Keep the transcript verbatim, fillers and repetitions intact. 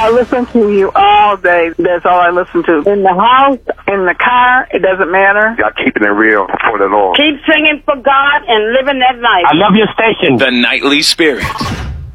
I listen to you all day. That's all I listen to. In the house, in the car, it doesn't matter. Y'all keeping it real for the Lord. Keep singing for God and living that life. I love your station. The Nightly Spirit.